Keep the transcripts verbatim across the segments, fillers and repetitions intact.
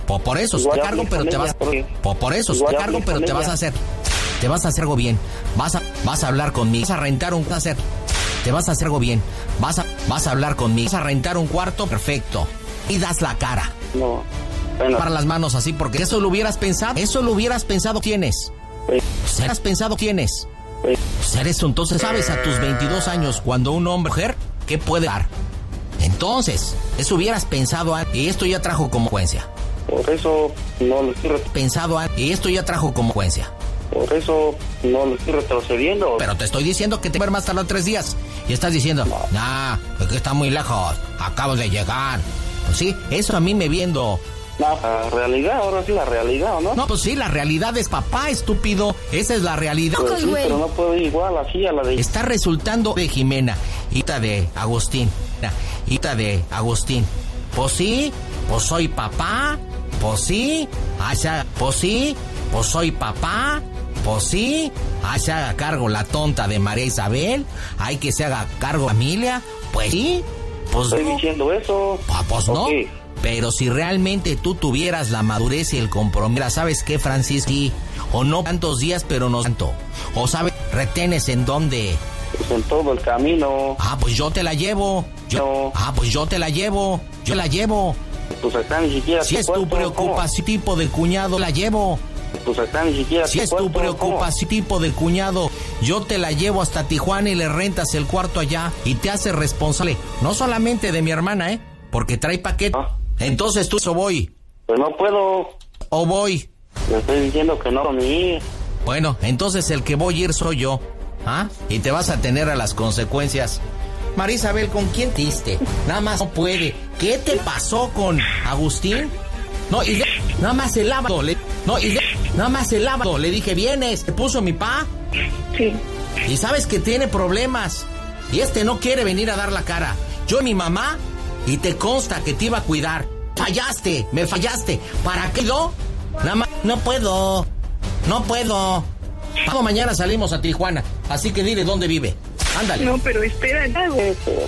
Por, por eso, Igual te cargo, pero te vas... Por, por eso, te cargo, pero te vas a hacer... Te vas a hacer algo bien. Vas a, vas a hablar conmigo. Vas a rentar un... Hacer, te vas a hacer algo bien. Vas a, vas a hablar conmigo. Vas a rentar un cuarto, perfecto. Y das la cara. No. Bueno. Para las manos así, porque eso lo hubieras pensado. Eso lo hubieras pensado, ¿tienes? Sí. Pues hubieras pensado, ¿tienes? Sí. Pues eres tú, entonces sabes a tus veintidós años cuando un hombre, mujer, ¿qué puede dar? Entonces, eso hubieras pensado antes, y esto ya trajo consecuencia. Por eso no lo estoy retrocediendo. Pensado antes, y esto ya trajo consecuencia. Por eso no lo estoy retrocediendo. Pero te estoy diciendo que te ver más tardar tres días. Y estás diciendo, no, nah, es que está muy lejos, acabo de llegar. Pues sí, eso a mí me viendo. No, la realidad, ahora sí la realidad, ¿no? No, pues sí, la realidad es papá, estúpido. Esa es la realidad. Pues sí, pero no puedo ir igual así a la de... Está resultando de Jimena, hija de Agustín, hija de Agustín. Pues sí, pues soy papá, pues sí, hacia, pues sí, pues soy papá, pues sí, ahí se haga cargo la tonta de María Isabel, hay que se haga cargo familia, pues sí, pues Estoy no. diciendo eso. Ah, pues no. Okay. Pero si realmente tú tuvieras la madurez y el compromiso, ¿sabes qué, Francisco? O no tantos días, pero no tanto. O sabes, retenes en dónde. Pues en todo el camino. Ah, pues yo te la llevo. Yo, No. Ah, pues yo te la llevo. Yo la llevo. Pues acá ni siquiera... Si te es tu cuento, preocupación tipo de cuñado, la llevo. ¿cómo? Pues acá ni siquiera... Si te es tu cuento, preocupación tipo de cuñado, yo te la llevo hasta Tijuana y le rentas el cuarto allá y te haces responsable, no solamente de mi hermana, ¿eh? Porque trae paquete. ¿Ah? Entonces tú, o voy. Pues no puedo. O voy. Le estoy diciendo que no ni ir. Bueno, entonces el que voy a ir soy yo. ¿Ah? Y te vas a tener a las consecuencias. María Isabel, ¿con quién te diste? Nada más no puede. ¿Qué te pasó con Agustín? No, y de, nada más el lavado. Le, no, y de, nada más el lavado. Le dije, ¿vienes? ¿Te puso mi pa? Sí. Y sabes que tiene problemas. Y este no quiere venir a dar la cara. Yo y mi mamá, y te consta que te iba a cuidar. Fallaste, me fallaste. ¿Para qué no? Nada más, no puedo. No puedo. Pasado mañana salimos a Tijuana. Así que dile dónde vive. Ándale. No, pero espera, algo.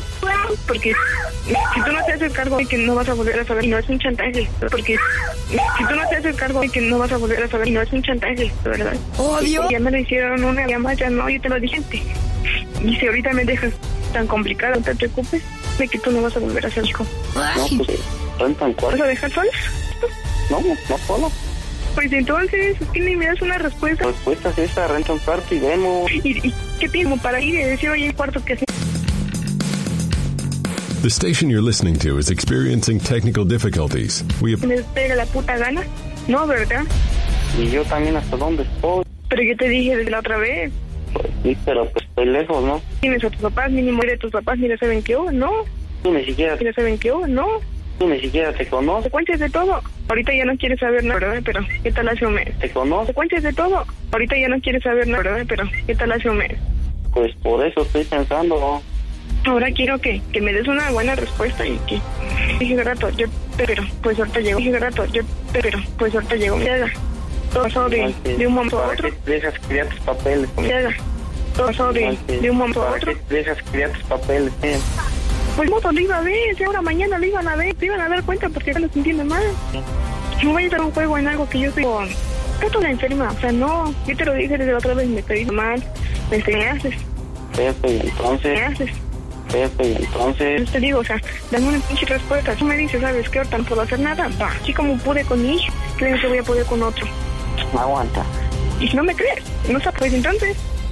Porque si tú no te haces cargo de que no vas a volver a saber, no es un chantaje. Porque si tú no te haces cargo de que no vas a volver a saber, no es un chantaje, ¿verdad? ¡Odio! Ya me lo hicieron una llamada, ya no, yo te lo dije. Y si ahorita me dejas tan complicado, no te preocupes de que tú no vas a volver a ser hijo. No, pues rentan ¿Vas cuarto. a dejar sola? No, no solo. Pues entonces, es que ni me das una respuesta. Respuesta es esa, renta un cuarto y vemos. ¿Y, y qué tengo para ir y decir, oye, el cuarto que hace? The station you're listening to is experiencing technical difficulties. We have... ¿Me pega la puta gana? No, ¿verdad? Y yo también hasta dónde estoy. Pero yo te dije desde la otra vez. Pues sí, pero pues estoy lejos, ¿no? Tienes a tus papás, mínimo de tus papás, ni le saben qué hubo, ¿no? Tú ni siquiera, Ni le saben qué hubo, ¿no? tú ni siquiera te conoces. Consecuencias de todo. Ahorita ya no quieres saber nada, ¿verdad? Pero, ¿qué tal hace un mes? ¿Te conoces? Consecuencias de todo. Ahorita ya no quieres saber nada, ¿verdad? Pero, ¿qué tal hace un mes? Pues por eso estoy pensando. Ahora quiero que, que me des una buena respuesta y que... Dije, rato, yo... Pero, pues ahorita llego. Dije, rato, yo... Pero, pues ahorita llego. Ya, todo pasó de, de un momento a ¿Para otro. qué dejas que tus papeles? Ya, todo pasó de, de un momento a ¿Para otro. qué dejas que tus papeles? Eh, Pues moto lo iba a ver, si ahora mañana lo iban a ver, se iban a dar cuenta porque ya los entiende mal. No voy a dar un juego en algo que yo soy con... Trato la enferma, o sea, no, yo te lo dije desde la otra vez, me pedí mal, me enseñaste, Pepe, y me entonces, haces. Pepe, y entonces, Yo te digo, o sea, dame una pinche respuesta. Tú me dices, ¿sabes qué? Ahorita no puedo hacer nada. Va, así como pude con mi hijo, creen que voy a poder con otro. aguanta. Y si no me crees, no sabes, pues entonces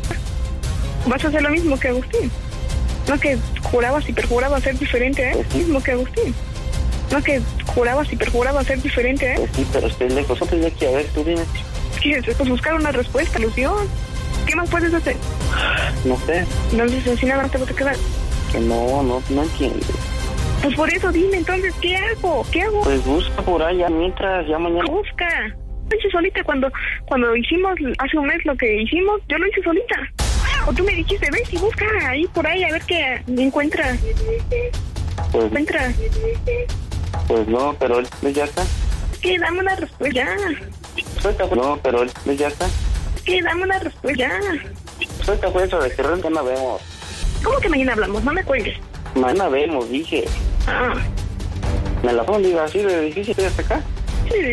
vas a hacer lo mismo que Agustín. No que jurabas y perjurabas ser diferente, ¿eh? Lo mismo que Agustín. No que jurabas y perjurabas ser diferente, ¿eh? Pues sí, pero estoy lejos. Antes de aquí, a ver, tú dime. ¿Qué es? Pues buscar una respuesta, ilusión. ¿Qué más puedes hacer? No sé. Entonces, así nada más te vas a quedar. Que no, no, no entiendo. Pues por eso dime, entonces, ¿qué hago? ¿Qué hago? Pues busca por allá mientras, ya mañana. Busca. Lo hice solita cuando, cuando hicimos hace un mes lo que hicimos, yo lo hice solita. O tú me dijiste, ves y busca ahí por ahí a ver qué encuentras. Pues, Encuentras. pues no, pero él pues ya está. ¿Qué? Dame una respuesta ya. Suelta, pues, no, pero él pues ya está. ¿Qué? Dame una respuesta ya. Suelta pues eso de que renta no vemos. ¿Cómo que mañana hablamos? No me cuelgues. Mañana vemos, dije. Ah, Me la pongo, digo, así de difícil, estoy hasta acá.